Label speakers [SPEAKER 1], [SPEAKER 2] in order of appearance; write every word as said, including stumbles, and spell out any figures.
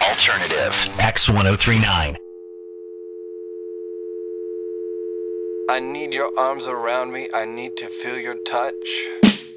[SPEAKER 1] Alternative X ten thirty-nine.
[SPEAKER 2] I need your arms around me. I need to feel your touch.